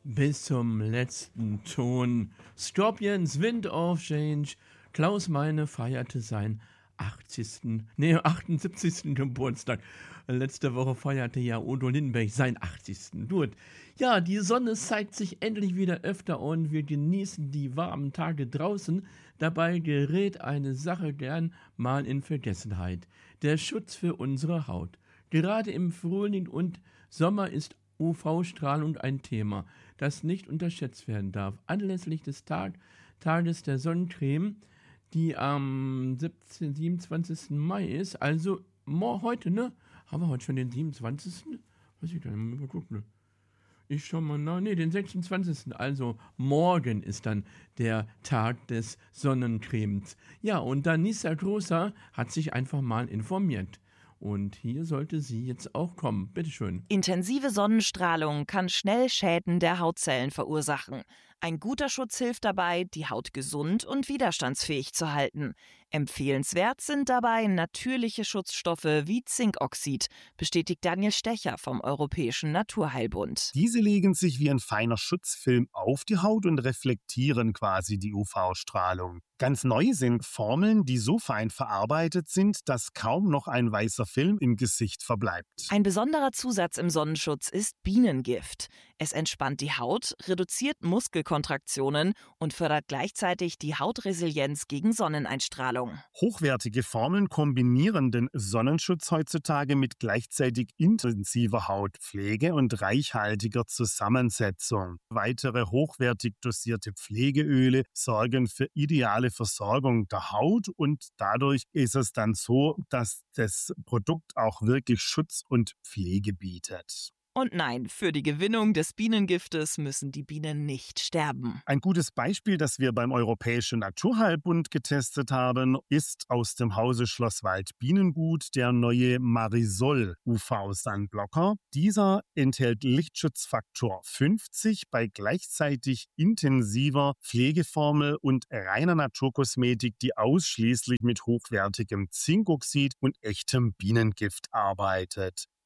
bis zum letzten Ton. Scorpions Wind of Change. Klaus Meine feierte seinen 78. Geburtstag. Letzte Woche feierte ja Udo Lindenberg seinen 80. Gut. Ja, die Sonne zeigt sich endlich wieder öfter und wir genießen die warmen Tage draußen. Dabei gerät eine Sache gern mal in Vergessenheit. Der Schutz für unsere Haut. Gerade im Frühling und Sommer ist UV-Strahlung ein Thema, das nicht unterschätzt werden darf. Anlässlich des Tages der Sonnencreme, die am 27. Mai ist, also heute, ne? Haben wir heute schon den 27.? Weiß ich gar nicht, mal gucken, ne? Ich schau mal nach. Ne, den 26. Also morgen ist dann der Tag des Sonnencremes. Ja, und Danisa Großer hat sich einfach mal informiert. Und hier sollte sie jetzt auch kommen. Bitteschön. Intensive Sonnenstrahlung kann schnell Schäden der Hautzellen verursachen. Ein guter Schutz hilft dabei, die Haut gesund und widerstandsfähig zu halten. Empfehlenswert sind dabei natürliche Schutzstoffe wie Zinkoxid, bestätigt Daniel Stecher vom Europäischen Naturheilbund. Diese legen sich wie ein feiner Schutzfilm auf die Haut und reflektieren quasi die UV-Strahlung. Ganz neu sind Formeln, die so fein verarbeitet sind, dass kaum noch ein weißer Film im Gesicht verbleibt. Ein besonderer Zusatz im Sonnenschutz ist Bienengift. Es entspannt die Haut, reduziert Muskelkontraktionen und fördert gleichzeitig die Hautresilienz gegen Sonneneinstrahlung. Hochwertige Formeln kombinieren den Sonnenschutz heutzutage mit gleichzeitig intensiver Hautpflege und reichhaltiger Zusammensetzung. Weitere hochwertig dosierte Pflegeöle sorgen für ideale Versorgung der Haut und dadurch ist es dann so, dass das Produkt auch wirklich Schutz und Pflege bietet. Und nein, für die Gewinnung des Bienengiftes müssen die Bienen nicht sterben. Ein gutes Beispiel, das wir beim Europäischen Naturheilbund getestet haben, ist aus dem Hause Schlosswald Bienengut der neue Marisol UV-Sunblocker. Dieser enthält Lichtschutzfaktor 50 bei gleichzeitig intensiver Pflegeformel und reiner Naturkosmetik, die ausschließlich mit hochwertigem Zinkoxid und echtem Bienengift arbeitet.